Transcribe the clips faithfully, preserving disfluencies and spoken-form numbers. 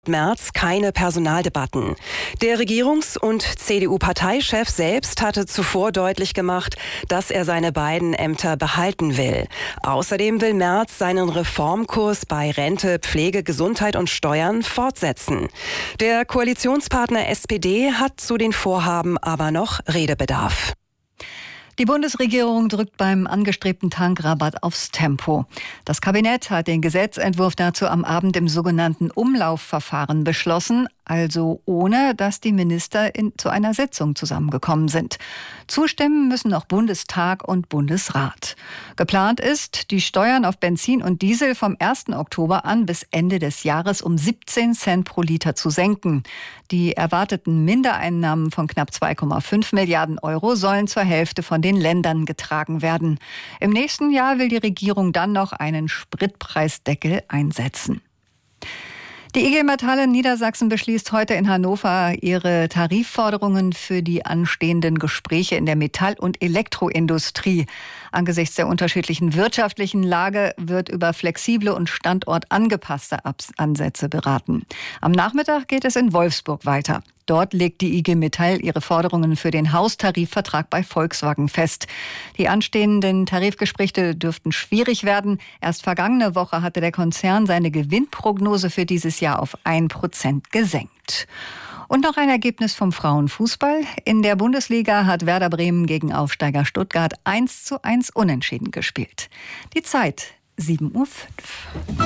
März keine Personaldebatten. Der Regierungs- und C D U-Parteichef selbst hatte zuvor deutlich gemacht, dass er seine beiden Ämter behalten will. Außerdem will Merz seinen Reformkurs bei Rente, Pflege, Gesundheit und Steuern fortsetzen. Der Koalitionspartner S P D hat zu den Vorhaben aber noch Redebedarf. Die Bundesregierung drückt beim angestrebten Tankrabatt aufs Tempo. Das Kabinett hat den Gesetzentwurf dazu am Abend im sogenannten Umlaufverfahren beschlossen, also ohne, dass die Minister in, zu einer Sitzung zusammengekommen sind. Zustimmen müssen noch Bundestag und Bundesrat. Geplant ist, die Steuern auf Benzin und Diesel vom ersten Oktober an bis Ende des Jahres um siebzehn Cent pro Liter zu senken. Die erwarteten Mindereinnahmen von knapp zwei Komma fünf Milliarden Euro sollen zur Hälfte von den Ländern getragen werden. Im nächsten Jahr will die Regierung dann noch einen Spritpreisdeckel einsetzen. Die I G Metall in Niedersachsen beschließt heute in Hannover ihre Tarifforderungen für die anstehenden Gespräche in der Metall- und Elektroindustrie. Angesichts der unterschiedlichen wirtschaftlichen Lage wird über flexible und standortangepasste Ansätze beraten. Am Nachmittag geht es in Wolfsburg weiter. Dort legt die I G Metall ihre Forderungen für den Haustarifvertrag bei Volkswagen fest. Die anstehenden Tarifgespräche dürften schwierig werden. Erst vergangene Woche hatte der Konzern seine Gewinnprognose für dieses Jahr auf ein Prozent gesenkt. Und noch ein Ergebnis vom Frauenfußball. In der Bundesliga hat Werder Bremen gegen Aufsteiger Stuttgart eins zu eins unentschieden gespielt. Die Zeit sieben Uhr fünf.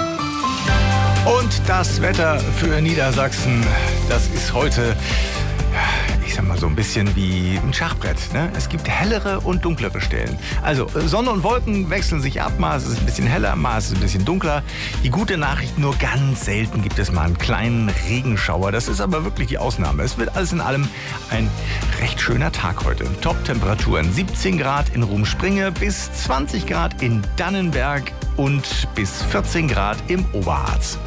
Und das Wetter für Niedersachsen, das ist heute, ich sag mal, so ein bisschen wie ein Schachbrett, ne? Es gibt hellere und dunklere Stellen. Also Sonne und Wolken wechseln sich ab, mal ist es ein bisschen heller, mal ist es ein bisschen dunkler. Die gute Nachricht, nur ganz selten gibt es mal einen kleinen Regenschauer. Das ist aber wirklich die Ausnahme. Es wird alles in allem ein recht schöner Tag heute. Top-Temperaturen siebzehn Grad in Rumspringe bis zwanzig Grad in Dannenberg und bis vierzehn Grad im Oberharz.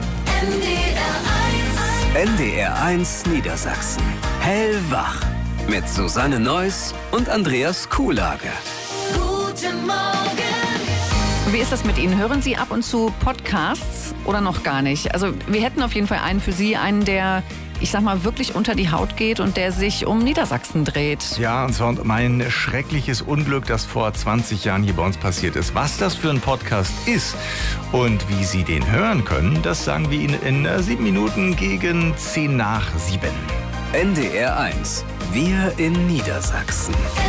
N D R eins Niedersachsen. Hellwach. Mit Susanne Neuss und Andreas Kuhlage. Guten Morgen. Wie ist das mit Ihnen? Hören Sie ab und zu Podcasts oder noch gar nicht? Also wir hätten auf jeden Fall einen für Sie, einen, der, ich sag mal, wirklich unter die Haut geht und der sich um Niedersachsen dreht. Ja, und zwar um ein schreckliches Unglück, das vor zwanzig Jahren hier bei uns passiert ist. Was das für ein Podcast ist und wie Sie den hören können, das sagen wir Ihnen in sieben Minuten gegen zehn nach sieben. N D R eins. Wir in Niedersachsen.